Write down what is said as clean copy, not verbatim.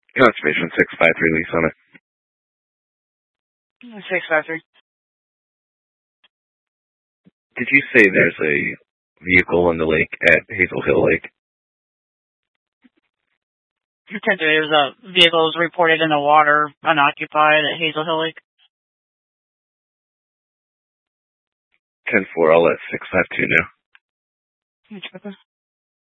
Conservation 653 lease on it. 653. Did you say there's a vehicle in the lake at Hazel Hill Lake? There's a vehicle reported in the water unoccupied at Hazel Hill Lake. 10-4, I'll let 652 know.